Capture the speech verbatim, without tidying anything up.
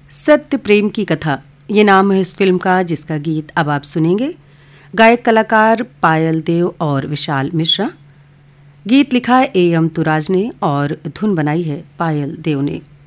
सत्य प्रेम की कथा, ये नाम है इस फिल्म का, जिसका गीत अब आप सुनेंगे। गायक कलाकार पायल देव और विशाल मिश्रा। गीत लिखा है ए एम तुराज ने और धुन बनाई है पायल देव ने।